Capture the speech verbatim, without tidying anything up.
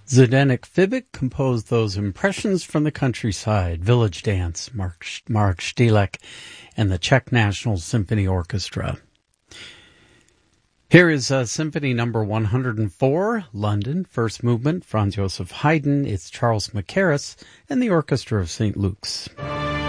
Zdenek Fibic composed those impressions from the countryside, Village Dance, Mark, Mark Stilek, and the Czech National Symphony Orchestra. Here is uh, Symphony number one hundred four, London, first movement, Franz Joseph Haydn. It's Charles Mackerras and the Orchestra of Saint Luke's.